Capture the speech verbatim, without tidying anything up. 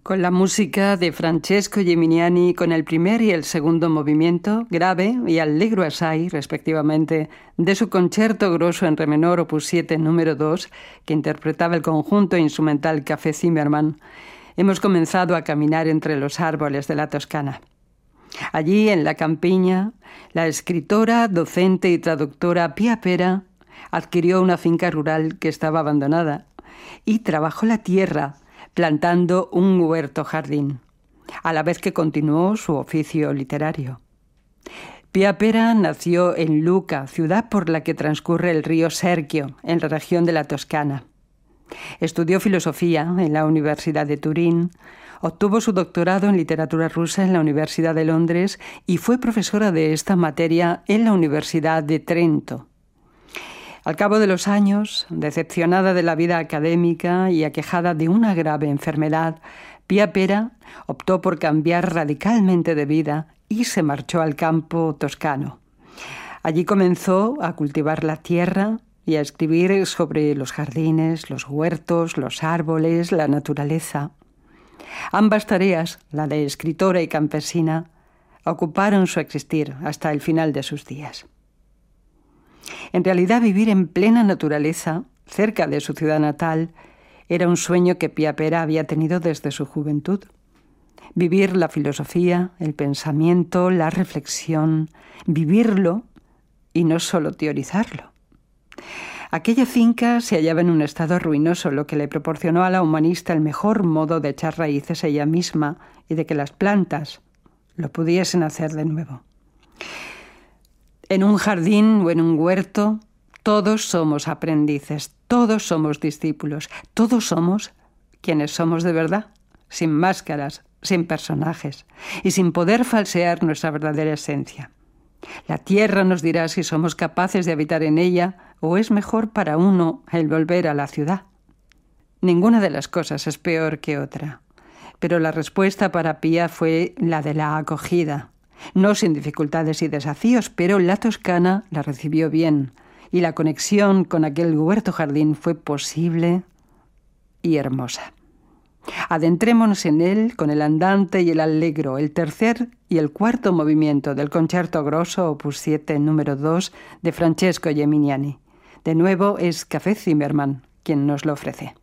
Con la música de Francesco Geminiani, con el primer y el segundo movimiento, grave y allegro assai, respectivamente, de su Concerto Grosso en re menor opus siete número dos, que interpretaba el conjunto instrumental Café Zimmermann, hemos comenzado a caminar entre los árboles de la Toscana. Allí, en la campiña, la escritora, docente y traductora Pia Pera adquirió una finca rural que estaba abandonada y trabajó la tierra plantando un huerto jardín, a la vez que continuó su oficio literario. Pia Pera nació en Lucca, ciudad por la que transcurre el río Serchio, en la región de la Toscana. Estudió filosofía en la Universidad de Turín, obtuvo su doctorado en literatura rusa en la Universidad de Londres y fue profesora de esta materia en la Universidad de Trento. Al cabo de los años, decepcionada de la vida académica y aquejada de una grave enfermedad, Pia Pera optó por cambiar radicalmente de vida y se marchó al campo toscano. Allí comenzó a cultivar la tierra y a escribir sobre los jardines, los huertos, los árboles, la naturaleza. Ambas tareas, la de escritora y campesina, ocuparon su existir hasta el final de sus días. En realidad, vivir en plena naturaleza, cerca de su ciudad natal, era un sueño que Pia Pera había tenido desde su juventud. Vivir la filosofía, el pensamiento, la reflexión, vivirlo y no solo teorizarlo. Aquella finca se hallaba en un estado ruinoso, lo que le proporcionó a la humanista el mejor modo de echar raíces ella misma y de que las plantas lo pudiesen hacer de nuevo. En un jardín o en un huerto, todos somos aprendices, todos somos discípulos, todos somos quienes somos de verdad, sin máscaras, sin personajes y sin poder falsear nuestra verdadera esencia. La tierra nos dirá si somos capaces de habitar en ella o es mejor para uno el volver a la ciudad. Ninguna de las cosas es peor que otra, pero la respuesta para Pia fue la de la acogida. No sin dificultades y desafíos, pero la Toscana la recibió bien y la conexión con aquel huerto jardín fue posible y hermosa. Adentrémonos en él con el andante y el allegro, el tercer y el cuarto movimiento del Concerto Grosso opus siete número dos de Francesco Geminiani. De nuevo es Café Zimmermann quien nos lo ofrece.